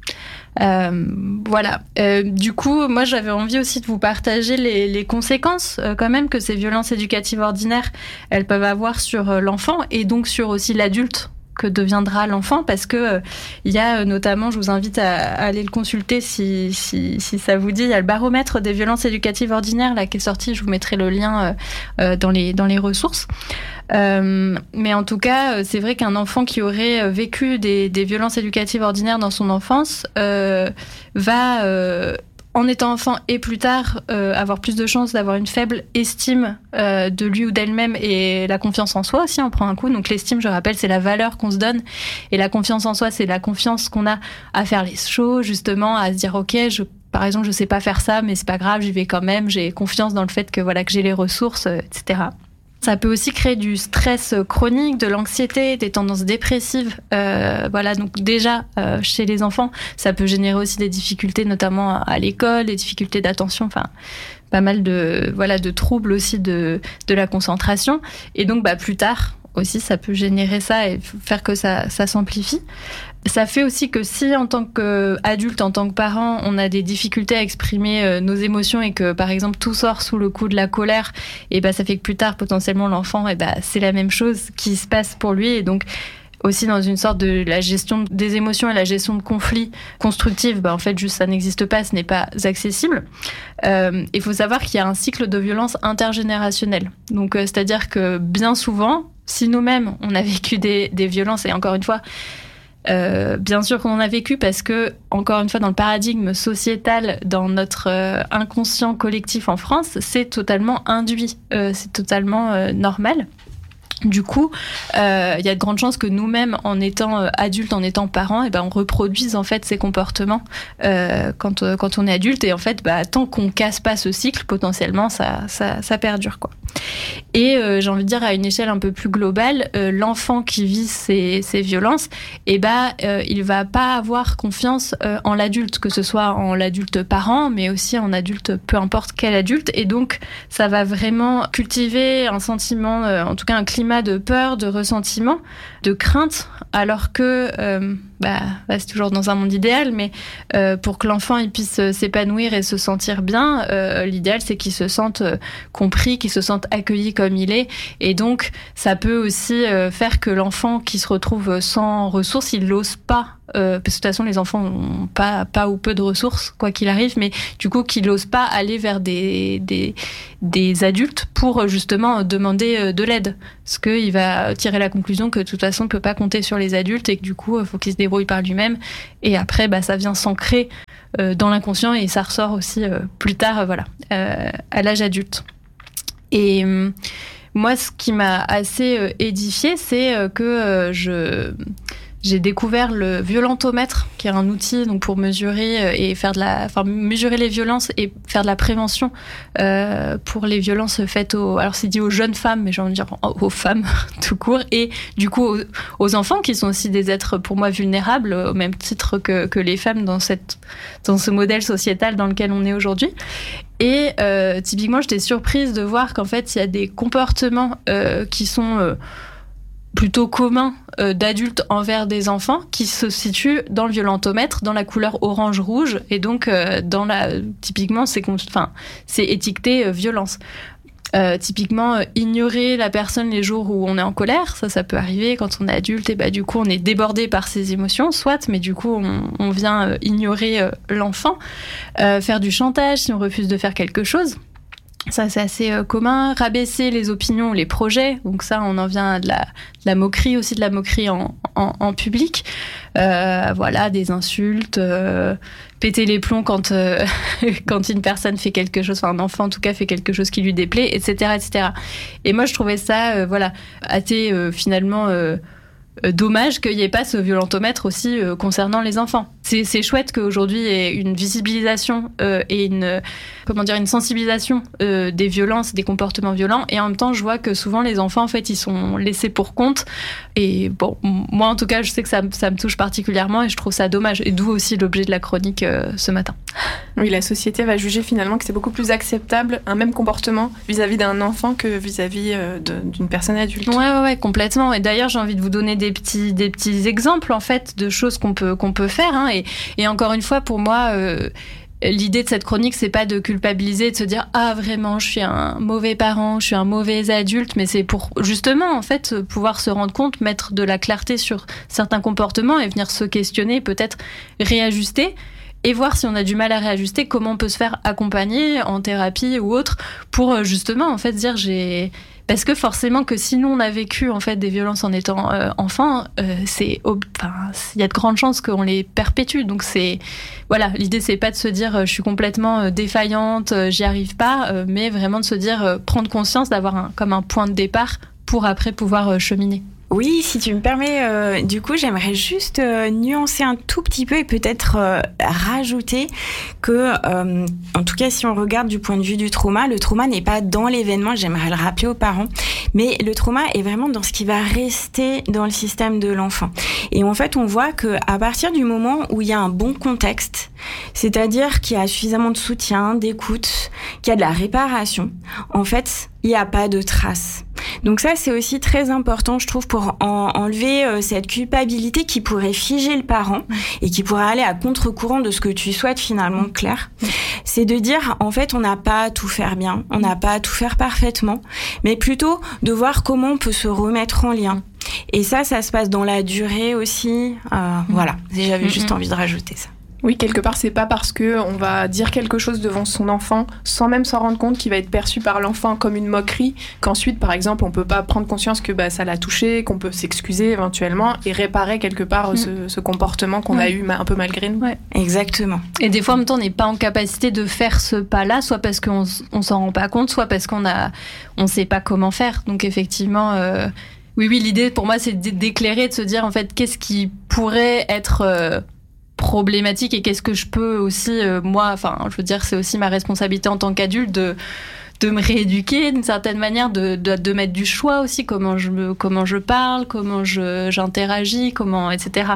Du coup, moi, j'avais envie aussi de vous partager les conséquences quand même que ces violences éducatives ordinaires, elles peuvent avoir sur l'enfant et donc sur aussi l'adulte que deviendra l'enfant, parce que il y a notamment, je vous invite à aller le consulter si ça vous dit, il y a le baromètre des violences éducatives ordinaires là qui est sorti, je vous mettrai le lien dans les ressources. Mais en tout cas, c'est vrai qu'un enfant qui aurait vécu des violences éducatives ordinaires dans son enfance va en étant enfant et plus tard, avoir plus de chances d'avoir une faible estime de lui ou d'elle-même, et la confiance en soi aussi en prend un coup. Donc l'estime, je rappelle, c'est la valeur qu'on se donne, et la confiance en soi, c'est la confiance qu'on a à faire les choses, justement, à se dire ok, par exemple, je sais pas faire ça, mais c'est pas grave, j'y vais quand même, j'ai confiance dans le fait que j'ai les ressources, etc. Ça peut aussi créer du stress chronique, de l'anxiété, des tendances dépressives. Donc déjà, chez les enfants, ça peut générer aussi des difficultés, notamment à l'école, des difficultés d'attention, pas mal de troubles aussi de la concentration. Et donc, plus tard aussi, ça peut générer ça et faire que ça s'amplifie. Ça fait aussi que si, en tant qu'adulte, en tant que parent, on a des difficultés à exprimer nos émotions et que, par exemple, tout sort sous le coup de la colère, et ça fait que plus tard, potentiellement, l'enfant, c'est la même chose qui se passe pour lui. Et donc, aussi dans une sorte de la gestion des émotions et la gestion de conflits constructifs, en fait, juste ça n'existe pas, ce n'est pas accessible. Il faut savoir qu'il y a un cycle de violence intergénérationnelle. Donc, c'est-à-dire que bien souvent, si nous-mêmes, on a vécu des violences, et encore une fois, bien sûr qu'on en a vécu, parce que, encore une fois, dans le paradigme sociétal, dans notre inconscient collectif en France, c'est totalement induit, c'est totalement normal. Du coup, il y a de grandes chances que nous-mêmes, en étant adultes, en étant parents, on reproduise en fait ces comportements quand on est adulte. Et en fait, tant qu'on casse pas ce cycle, potentiellement, ça perdure, quoi. Et j'ai envie de dire, à une échelle un peu plus globale, l'enfant qui vit ces violences, il va pas avoir confiance en l'adulte, que ce soit en l'adulte parent, mais aussi en adulte, peu importe quel adulte. Et donc, ça va vraiment cultiver un sentiment, en tout cas un climat de peur, de ressentiment, de crainte, alors que c'est toujours dans un monde idéal, mais pour que l'enfant il puisse s'épanouir et se sentir bien, l'idéal c'est qu'il se sente compris, qu'il se sente accueilli comme il est. Et donc ça peut aussi faire que l'enfant qui se retrouve sans ressources, il n'ose pas, parce que de toute façon les enfants n'ont pas ou peu de ressources quoi qu'il arrive, mais du coup qu'il n'ose pas aller vers des adultes pour justement demander de l'aide, parce qu'il va tirer la conclusion que de toute façon il ne peut pas compter sur les adultes et que du coup il faut qu'il se débrouille par lui-même. Et après ça vient s'ancrer dans l'inconscient et ça ressort aussi plus tard à l'âge adulte. Et moi ce qui m'a assez édifiée, c'est que j'ai découvert le violentomètre, qui est un outil donc pour mesurer et mesurer les violences et faire de la prévention pour les violences faites alors c'est dit aux jeunes femmes, mais j'ai envie de dire aux femmes tout court, et du coup aux enfants qui sont aussi des êtres pour moi vulnérables au même titre que les femmes dans ce modèle sociétal dans lequel on est aujourd'hui. Et typiquement, j'étais surprise de voir qu'en fait, il y a des comportements qui sont plutôt communs d'adultes envers des enfants qui se situent dans le violentomètre, dans la couleur orange-rouge, et donc typiquement, c'est étiqueté violence. Typiquement, ignorer la personne les jours où on est en colère, ça peut arriver quand on est adulte, et du coup on est débordé par ses émotions, soit, mais du coup on vient ignorer l'enfant. Faire du chantage si on refuse de faire quelque chose, ça c'est assez commun. Rabaisser les opinions, les projets, donc ça on en vient à de la moquerie, aussi de la moquerie en public. Des insultes, péter les plombs quand une personne fait quelque chose, enfin un enfant en tout cas fait quelque chose qui lui déplaît, etc., etc. Et moi je trouvais ça assez finalement dommage qu'il n'y ait pas ce violentomètre aussi concernant les enfants. C'est chouette qu'aujourd'hui il y ait une visibilisation et une sensibilisation des violences, des comportements violents, et en même temps je vois que souvent les enfants en fait ils sont laissés pour compte. Et bon, moi en tout cas je sais que ça me touche particulièrement et je trouve ça dommage, et d'où aussi l'objet de la chronique ce matin. Oui, la société va juger finalement que c'est beaucoup plus acceptable un même comportement vis-à-vis d'un enfant que vis-à-vis d'une personne adulte. Ouais, complètement. Et d'ailleurs j'ai envie de vous donner des petits exemples en fait de choses qu'on peut faire, hein. Et encore une fois, pour moi, l'idée de cette chronique, c'est pas de culpabiliser, de se dire vraiment je suis un mauvais parent, je suis un mauvais adulte, mais c'est pour justement en fait pouvoir se rendre compte, mettre de la clarté sur certains comportements et venir se questionner, peut-être réajuster. Et voir si on a du mal à réajuster, comment on peut se faire accompagner en thérapie ou autre pour justement en fait dire parce que forcément que si nous on a vécu en fait des violences en étant enfant, il y a de grandes chances qu'on les perpétue. Donc l'idée c'est pas de se dire je suis complètement défaillante, j'y arrive pas, mais vraiment de se dire prendre conscience, d'avoir comme un point de départ pour après pouvoir cheminer. Oui, si tu me permets, du coup, j'aimerais juste nuancer un tout petit peu et peut-être rajouter que, en tout cas, si on regarde du point de vue du trauma, le trauma n'est pas dans l'événement, j'aimerais le rappeler aux parents, mais le trauma est vraiment dans ce qui va rester dans le système de l'enfant. Et en fait, on voit qu'à partir du moment où il y a un bon contexte, c'est-à-dire qu'il y a suffisamment de soutien, d'écoute, qu'il y a de la réparation, en fait, il n'y a pas de traces. Donc ça, c'est aussi très important, je trouve, pour enlever cette culpabilité qui pourrait figer le parent et qui pourrait aller à contre-courant de ce que tu souhaites finalement, Claire. C'est de dire, en fait, on n'a pas à tout faire bien, on n'a pas à tout faire parfaitement, mais plutôt de voir comment on peut se remettre en lien. Et ça se passe dans la durée aussi. Voilà, j'avais juste envie de rajouter ça. Oui, quelque part, c'est pas parce que on va dire quelque chose devant son enfant sans même s'en rendre compte qu'il va être perçu par l'enfant comme une moquerie qu'ensuite, par exemple, on peut pas prendre conscience que ça l'a touché, qu'on peut s'excuser éventuellement et réparer quelque part ce comportement qu'on a eu un peu malgré nous. Ouais. Exactement. Et des fois, en même temps, on n'est pas en capacité de faire ce pas-là, soit parce qu'on s'en rend pas compte, soit parce on sait pas comment faire. Donc effectivement, oui, l'idée pour moi, c'est d'éclairer, de se dire en fait, qu'est-ce qui pourrait être problématique et qu'est-ce que je peux aussi moi, je veux dire, c'est aussi ma responsabilité en tant qu'adulte de de me rééduquer d'une certaine manière, de mettre du choix aussi, comment je parle, comment j'interagis, etc.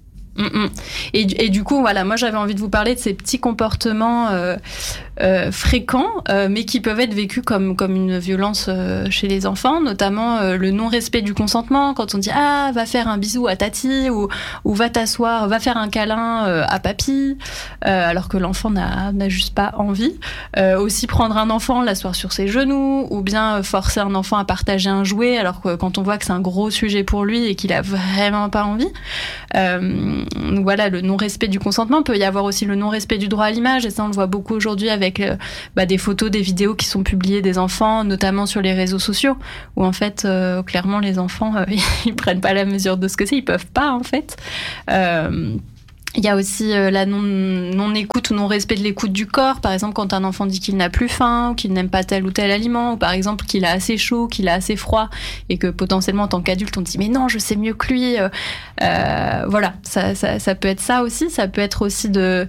Et du coup, voilà, moi j'avais envie de vous parler de ces petits comportements fréquents, mais qui peuvent être vécus comme une violence chez les enfants, notamment le non-respect du consentement, quand on dit va faire un bisou à tati, ou va t'asseoir, va faire un câlin à papy, alors que l'enfant n'a juste pas envie. Aussi prendre un enfant, l'asseoir sur ses genoux, ou bien forcer un enfant à partager un jouet, alors que quand on voit que c'est un gros sujet pour lui et qu'il a vraiment pas envie. Donc voilà, le non-respect du consentement. Il peut y avoir aussi le non-respect du droit à l'image, et ça on le voit beaucoup aujourd'hui avec des photos, des vidéos qui sont publiées des enfants, notamment sur les réseaux sociaux, où en fait clairement les enfants ils prennent pas la mesure de ce que c'est, ils peuvent pas en fait. Il y a aussi la non-écoute ou non-respect de l'écoute du corps. Par exemple, quand un enfant dit qu'il n'a plus faim, ou qu'il n'aime pas tel ou tel aliment, ou par exemple qu'il a assez chaud, qu'il a assez froid, et que potentiellement en tant qu'adulte on dit mais non, je sais mieux que lui. Voilà, ça peut être ça aussi. Ça peut être aussi de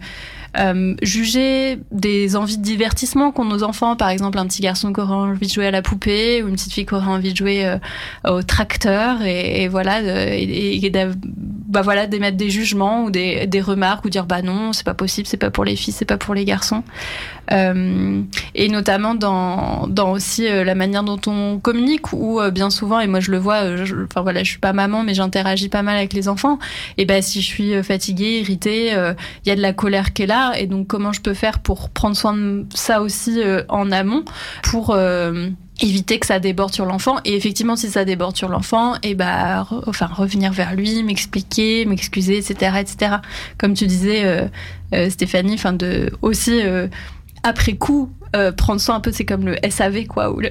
juger des envies de divertissement qu'ont nos enfants. Par exemple, un petit garçon qui aurait envie de jouer à la poupée, ou une petite fille qui aurait envie de jouer au tracteur, et voilà, voilà, d'émettre des jugements ou des remarques, ou dire non, c'est pas possible, c'est pas pour les filles, c'est pas pour les garçons. Et notamment dans aussi la manière dont on communique, où bien souvent, et moi je le vois, je suis pas maman, mais j'interagis pas mal avec les enfants, et si je suis fatiguée, irritée, il y a de la colère qui est là, et donc comment je peux faire pour prendre soin de ça aussi en amont, pour éviter que ça déborde sur l'enfant. Et effectivement, si ça déborde sur l'enfant, revenir vers lui, m'expliquer, m'excuser, etc. Comme tu disais, Stéphanie, aussi après coup, prendre soin un peu, c'est comme le SAV, quoi, ou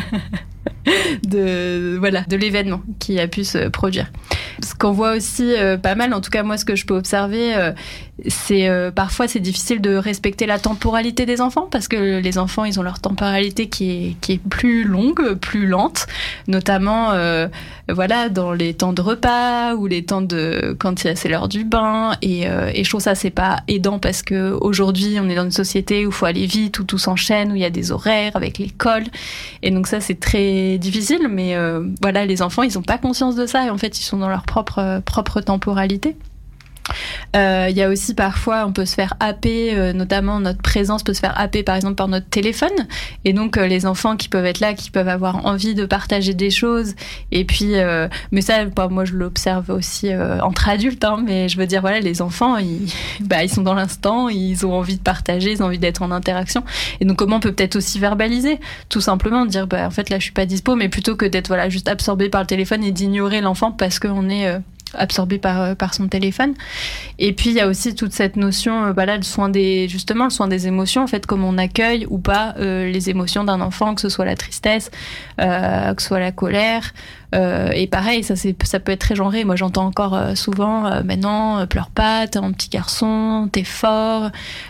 de l'événement qui a pu se produire. Ce qu'on voit aussi pas mal, en tout cas moi ce que je peux observer, c'est parfois c'est difficile de respecter la temporalité des enfants, parce que les enfants ils ont leur temporalité qui est plus longue, plus lente, notamment dans les temps de repas, ou les temps de quand c'est l'heure du bain, et je trouve ça c'est pas aidant, parce que aujourd'hui on est dans une société où il faut aller vite, où tout s'enchaîne, où il y a des horaires avec l'école, et donc ça c'est très difficile, mais les enfants ils ont pas conscience de ça, et en fait ils sont dans leur propre temporalité. Il y a aussi parfois on peut se faire happer, notamment notre présence peut se faire happer par exemple par notre téléphone, et donc les enfants qui peuvent être là, qui peuvent avoir envie de partager des choses, et puis mais ça moi je l'observe aussi entre adultes, mais je veux dire les enfants ils sont dans l'instant, ils ont envie de partager, ils ont envie d'être en interaction, et donc comment on peut peut-être aussi verbaliser, tout simplement dire en fait là je suis pas dispo, mais plutôt que d'être juste absorbé par le téléphone et d'ignorer l'enfant parce qu'on est absorbé par son téléphone. Et puis il y a aussi toute cette notion le soin des émotions, en fait, comme on accueille ou pas les émotions d'un enfant, que ce soit la tristesse, que ce soit la colère, et pareil, ça peut être très genré. Moi j'entends encore souvent maintenant pleure pas, t'es un petit garçon, t'es fort,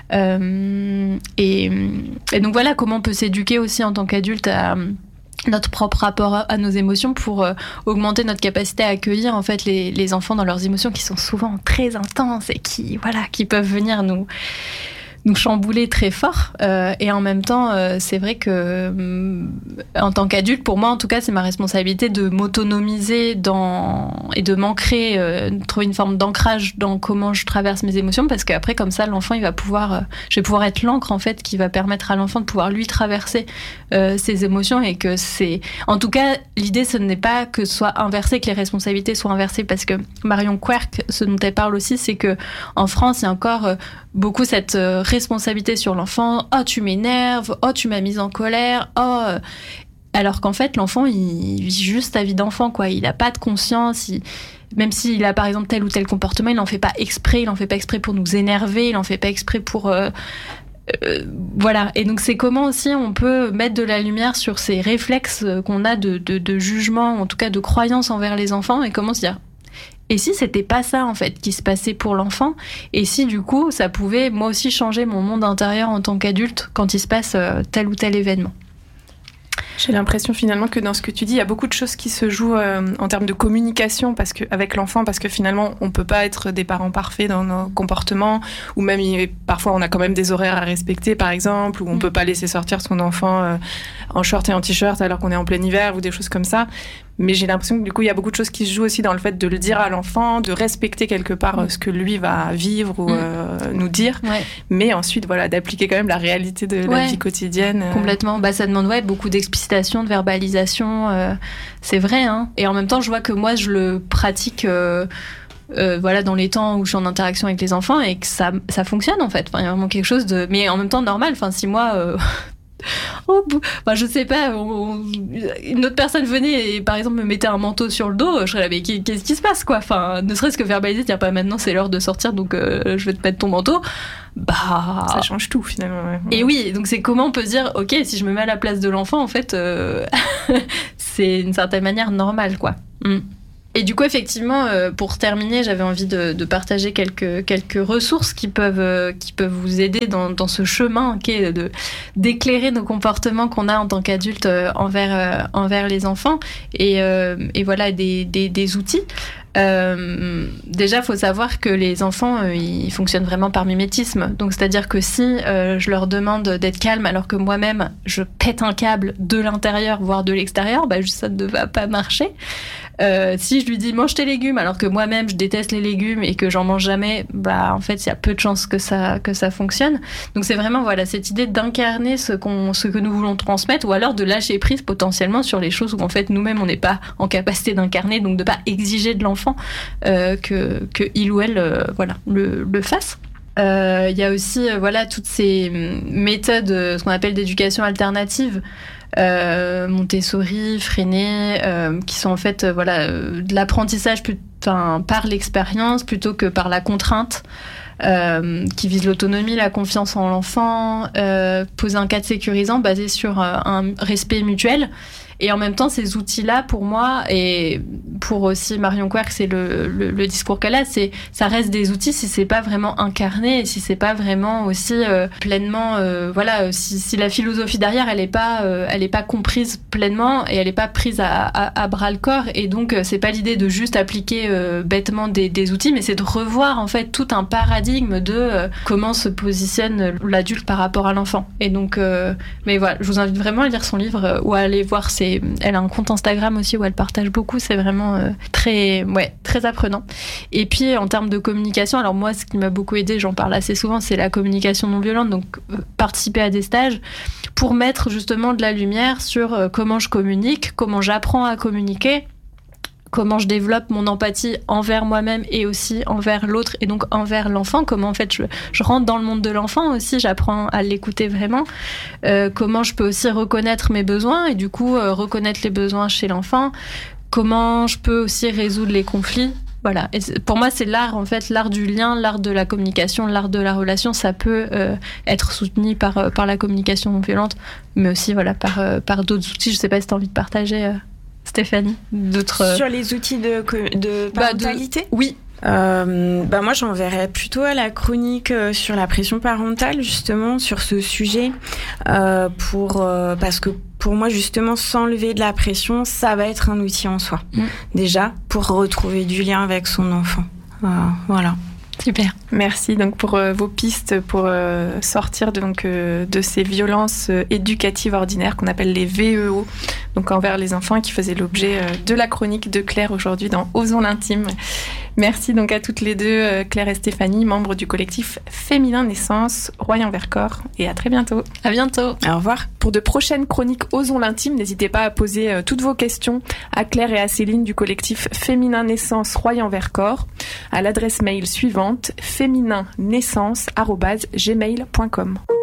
et donc voilà comment on peut s'éduquer aussi en tant qu'adulte à notre propre rapport à nos émotions, pour augmenter notre capacité à accueillir en fait les enfants dans leurs émotions, qui sont souvent très intenses et qui peuvent venir nous chambouler très fort, et en même temps c'est vrai que en tant qu'adulte, pour moi en tout cas, c'est ma responsabilité de m'autonomiser et de m'ancrer, trouver une forme d'ancrage dans comment je traverse mes émotions, parce qu'après comme ça l'enfant je vais pouvoir être l'encre en fait qui va permettre à l'enfant de pouvoir lui traverser ses émotions, et que c'est en tout cas l'idée, ce n'est pas que ce soit inversé, que les responsabilités soient inversées, parce que Marion Querc, ce dont elle parle aussi, c'est que en France il y a encore beaucoup cette responsabilité sur l'enfant. Oh, tu m'énerves. Oh, tu m'as mise en colère. Oh, alors qu'en fait, l'enfant, il vit juste sa vie d'enfant, quoi. Il n'a pas de conscience. Même s'il a, par exemple, tel ou tel comportement, il n'en fait pas exprès. Il n'en fait pas exprès pour nous énerver. Il n'en fait pas exprès pour... voilà. Et donc, c'est comment aussi on peut mettre de la lumière sur ces réflexes qu'on a de jugement, en tout cas de croyance envers les enfants, et comment se dire... Et si c'était pas ça en fait qui se passait pour l'enfant, et si du coup ça pouvait moi aussi changer mon monde intérieur en tant qu'adulte quand il se passe tel ou tel événement. J'ai l'impression finalement que dans ce que tu dis, il y a beaucoup de choses qui se jouent en termes de communication avec l'enfant, parce que finalement, on peut pas être des parents parfaits dans nos comportements, ou même parfois on a quand même des horaires à respecter, par exemple, ou on peut pas laisser sortir son enfant en short et en t-shirt alors qu'on est en plein hiver, ou des choses comme ça. Mais j'ai l'impression que du coup, il y a beaucoup de choses qui se jouent aussi dans le fait de le dire à l'enfant, de respecter quelque part ce que lui va vivre ou nous dire. Ouais. Mais ensuite, voilà, d'appliquer quand même la réalité de la vie quotidienne. Complètement. Ça demande beaucoup d'explicitation, de verbalisation. C'est vrai. Hein. Et en même temps, je vois que moi, je le pratique... dans les temps où je suis en interaction avec les enfants et que ça fonctionne en fait. Enfin, il y a vraiment quelque chose de... Mais en même temps, normal. Enfin, si moi... je sais pas, une autre personne venait et par exemple me mettait un manteau sur le dos, je serais là, mais qu'est-ce qui se passe quoi? Enfin, ne serait-ce que verbaliser, tiens, pas maintenant, c'est l'heure de sortir, donc je vais te mettre ton manteau. Ça change tout finalement. Ouais. Et oui, donc c'est comment on peut se dire, ok, si je me mets à la place de l'enfant, en fait, c'est d'une certaine manière normal quoi. Et du coup, effectivement, pour terminer, j'avais envie de partager quelques ressources qui peuvent vous aider dans ce chemin qui est d'éclairer nos comportements qu'on a en tant qu'adultes envers les enfants et voilà des outils. Déjà, il faut savoir que les enfants, ils fonctionnent vraiment par mimétisme. Donc, c'est-à-dire que si je leur demande d'être calme alors que moi-même, je pète un câble de l'intérieur, voire de l'extérieur, ça ne va pas marcher. Si je lui dis mange tes légumes alors que moi-même je déteste les légumes et que j'en mange jamais, en fait il y a peu de chances que ça fonctionne. Donc c'est vraiment cette idée d'incarner ce que nous voulons transmettre, ou alors de lâcher prise potentiellement sur les choses où en fait nous-mêmes on n'est pas en capacité d'incarner, donc de pas exiger de l'enfant que il ou elle le fasse. Il y a aussi toutes ces méthodes, ce qu'on appelle d'éducation alternative, Montessori, Freinet, qui sont en fait de l'apprentissage par l'expérience plutôt que par la contrainte, qui visent l'autonomie, la confiance en l'enfant, poser un cadre sécurisant basé sur un respect mutuel. Et en même temps, ces outils-là, pour moi, et pour aussi Marion Querc, c'est le discours qu'elle a, ça reste des outils si c'est pas vraiment incarné et si c'est pas vraiment aussi pleinement, si la philosophie derrière, elle est pas comprise pleinement et elle est pas prise à bras le corps. Et donc, c'est pas l'idée de juste appliquer bêtement des outils, mais c'est de revoir en fait tout un paradigme de comment se positionne l'adulte par rapport à l'enfant. Et donc, mais voilà, je vous invite vraiment à lire son livre ou à aller voir elle a un compte Instagram aussi où elle partage beaucoup, c'est vraiment très apprenant. Et puis en termes de communication, alors moi ce qui m'a beaucoup aidé, j'en parle assez souvent, c'est la communication non violente, donc participer à des stages pour mettre justement de la lumière sur comment je communique, comment j'apprends à communiquer, comment je développe mon empathie envers moi-même et aussi envers l'autre et donc envers l'enfant, comment en fait je rentre dans le monde de l'enfant aussi, j'apprends à l'écouter vraiment, comment je peux aussi reconnaître mes besoins et du coup reconnaître les besoins chez l'enfant, comment je peux aussi résoudre les conflits. Voilà. Et pour moi, c'est l'art, en fait, l'art du lien, l'art de la communication, l'art de la relation. Ça peut être soutenu par la communication non violente, mais aussi par d'autres outils. Je sais pas si tu as envie de partager, Stéphanie, d'autres... Sur les outils de parentalité Oui. Moi j'enverrais plutôt à la chronique sur la pression parentale, justement sur ce sujet, parce que pour moi justement s'enlever de la pression, ça va être un outil en soi, déjà pour retrouver du lien avec son enfant. Voilà. Super. Merci donc pour vos pistes pour sortir de ces violences éducatives ordinaires qu'on appelle les VEO, donc envers les enfants, qui faisaient l'objet de la chronique de Claire aujourd'hui dans Osons l'intime. Merci donc à toutes les deux, Claire et Stéphanie, membres du collectif Féminin Naissance Royan-Vercors, et à très bientôt. À bientôt. Au revoir. Pour de prochaines chroniques Osons l'intime, n'hésitez pas à poser toutes vos questions à Claire et à Céline du collectif Féminin Naissance Royan-Vercors à l'adresse mail suivante fémininnaissance@gmail.com.